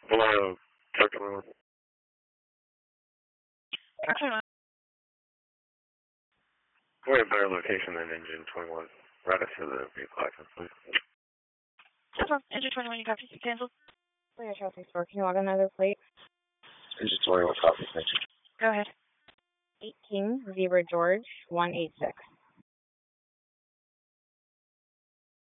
Hello, Dr. Moon. Actually, We're at a better location than Engine 21. Right after the vehicle accident, please. that's on Engine 21, you copy, canceled. Clear Chelsea Store. Can you log another plate? Engine 21, copy, thank you. Go ahead. 18 Zebra George 186.